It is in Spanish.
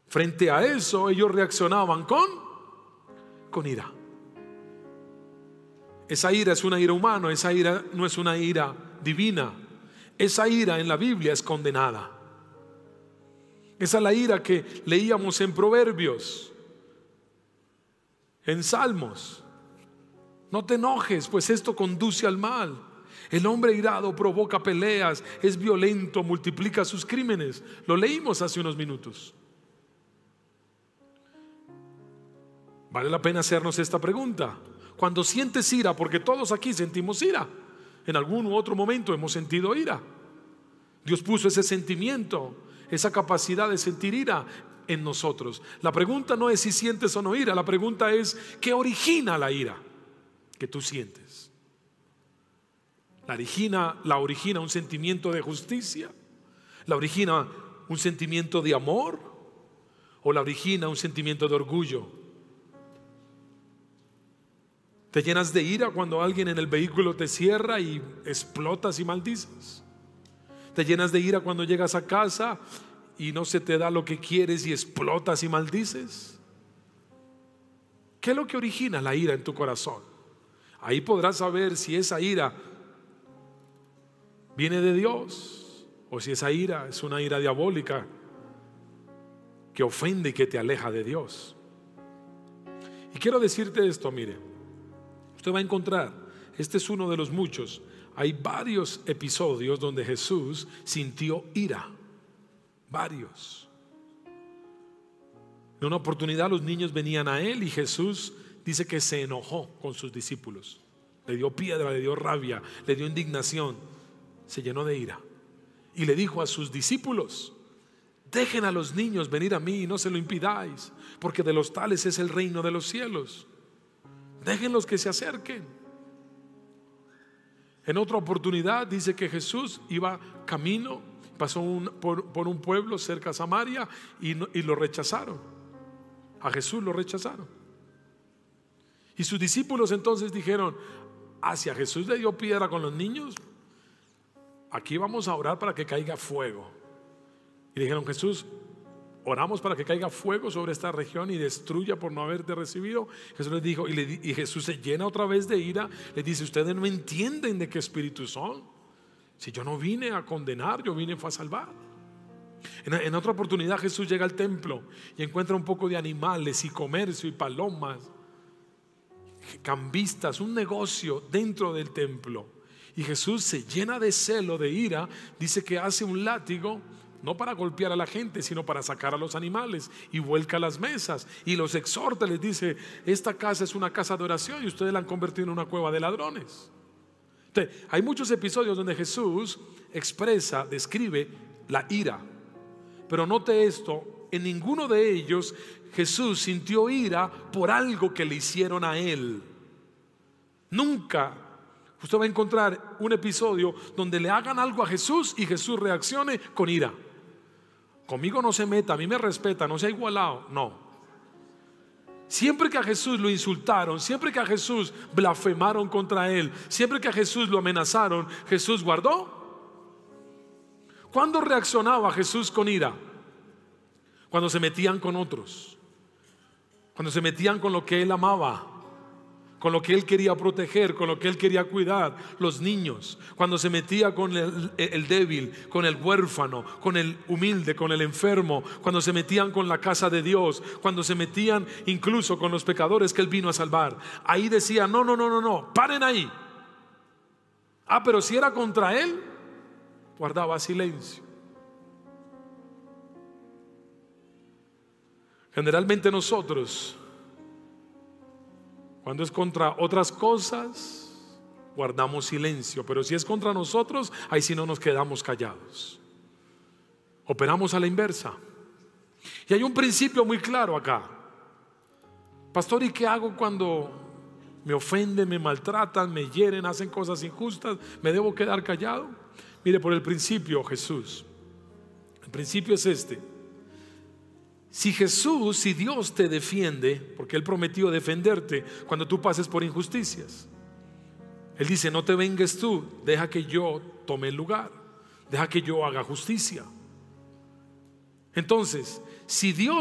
Frente a eso, ellos reaccionaban con ira. Esa ira es una ira humana, esa ira no es una ira divina. Esa ira en la Biblia es condenada. Esa es la ira que leíamos en Proverbios, en Salmos. No te enojes, pues esto conduce al mal. El hombre irado provoca peleas, es violento, multiplica sus crímenes. Lo leímos hace unos minutos. Vale la pena hacernos esta pregunta. Cuando sientes ira, porque todos aquí sentimos ira, en algún u otro momento hemos sentido ira. Dios puso ese sentimiento, esa capacidad de sentir ira en nosotros. La pregunta no es si sientes o no ira, la pregunta es ¿qué origina la ira que tú sientes? ¿La origina un sentimiento de justicia? ¿La origina un sentimiento de amor? ¿O la origina un sentimiento de orgullo? ¿Te llenas de ira cuando alguien en el vehículo te cierra y explotas y maldices? ¿Te llenas de ira cuando llegas a casa y no se te da lo que quieres y explotas y maldices? ¿Qué es lo que origina la ira en tu corazón? Ahí podrás saber si esa ira viene de Dios o si esa ira es una ira diabólica que ofende y que te aleja de Dios. Y quiero decirte esto, mire, usted va a encontrar, este es uno de los muchos, hay varios episodios donde Jesús sintió ira, varios. En una oportunidad los niños venían a él y Jesús dice que se enojó con sus discípulos, le dio piedra, le dio rabia, le dio indignación, se llenó de ira y le dijo a sus discípulos: dejen a los niños venir a mí y no se lo impidáis, porque de los tales es el reino de los cielos. Déjenlos que se acerquen. En otra oportunidad dice que Jesús iba camino, pasó por un pueblo cerca a Samaria y lo rechazaron. A Jesús lo rechazaron. Y sus discípulos entonces dijeron: hacia Jesús le dio piedra con los niños, aquí vamos a orar para que caiga fuego. Y dijeron: Jesús, oramos para que caiga fuego sobre esta región y destruya por no haberte recibido. Jesús les dijo, y Jesús se llena otra vez de ira, les dice: ustedes no entienden de qué espíritu son. Si yo no vine a condenar, yo vine a salvar. En otra oportunidad Jesús llega al templo y encuentra un poco de animales y comercio y palomas, cambistas, un negocio dentro del templo. Y Jesús se llena de celo, de ira, dice que hace un látigo, no para golpear a la gente, sino para sacar a los animales, y vuelca las mesas y los exhorta, les dice: esta casa es una casa de oración y ustedes la han convertido en una cueva de ladrones. Entonces, hay muchos episodios donde Jesús expresa, describe la ira, pero note esto: en ninguno de ellos Jesús sintió ira por algo que le hicieron a él. Nunca usted va a encontrar un episodio donde le hagan algo a Jesús y Jesús reaccione con ira. Conmigo no se meta, a mí me respeta, no se ha igualado. No. Siempre que a Jesús lo insultaron, siempre que a Jesús blasfemaron contra él, siempre que a Jesús lo amenazaron, Jesús guardó. ¿Cuándo reaccionaba Jesús con ira? Cuando se metían con otros, cuando se metían con lo que él amaba, con lo que él quería proteger, con lo que él quería cuidar, los niños. Cuando se metía con el débil, con el huérfano, con el humilde, con el enfermo. Cuando se metían con la casa de Dios, cuando se metían incluso con los pecadores que él vino a salvar. Ahí decía: no, paren ahí. Pero si era contra él, guardaba silencio. Generalmente nosotros, cuando es contra otras cosas, guardamos silencio, pero si es contra nosotros, ahí sí no nos quedamos callados. Operamos a la inversa. Y hay un principio muy claro acá. Pastor, ¿y qué hago cuando me ofenden, me maltratan, me hieren, hacen cosas injustas? ¿Me debo quedar callado? Mire, por el principio, Jesús. El principio es este: si Dios te defiende, porque Él prometió defenderte cuando tú pases por injusticias. Él dice: no te vengues tú, deja que yo tome el lugar, deja que yo haga justicia. Entonces, si Dios